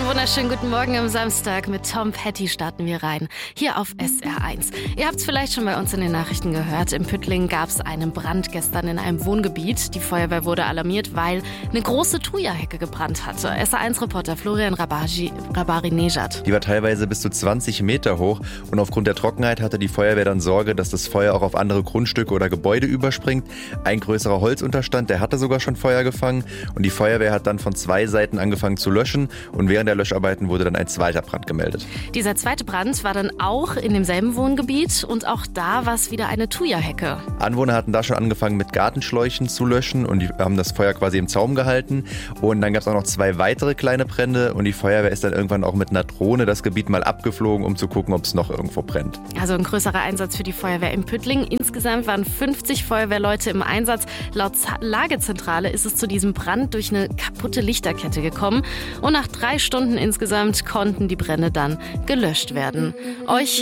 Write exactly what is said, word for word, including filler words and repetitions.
wunderschönen guten Morgen am Samstag. Mit Tom Petty starten wir rein, hier auf S R eins. Ihr habt es vielleicht schon bei uns in den Nachrichten gehört. In Püttling gab es einen Brand gestern in einem Wohngebiet. Die Feuerwehr wurde alarmiert, weil eine große Thuja-Hecke gebrannt hatte. S R eins-Reporter Florian Rabari-Nejad. Die war teilweise bis zu zwanzig Meter hoch und aufgrund der Trockenheit hatte die Feuerwehr dann Sorge, dass das Feuer auch auf andere Grundstücke oder Gebäude überspringt. Ein größerer Holzunterstand, der hatte sogar schon Feuer gefangen und die Feuerwehr hat dann von zwei Seiten angefangen zu löschen und während der Löscharbeiten wurde dann ein zweiter Brand gemeldet. Dieser zweite Brand war dann auch in demselben Wohngebiet und auch da war es wieder eine Thuja-Hecke. Anwohner hatten da schon angefangen mit Gartenschläuchen zu löschen und die haben das Feuer quasi im Zaum gehalten und dann gab es auch noch zwei weitere kleine Brände und die Feuerwehr ist dann irgendwann auch mit einer Drohne das Gebiet mal abgeflogen, um zu gucken, ob es noch irgendwo brennt. Also ein größerer Einsatz für die Feuerwehr in Püttling. Insgesamt waren fünfzig Feuerwehrleute im Einsatz. Laut Lagezentrale ist es zu diesem Brand durch eine kaputte Lichterkette gekommen und nach drei Stunden insgesamt konnten die Brände dann gelöscht werden. Euch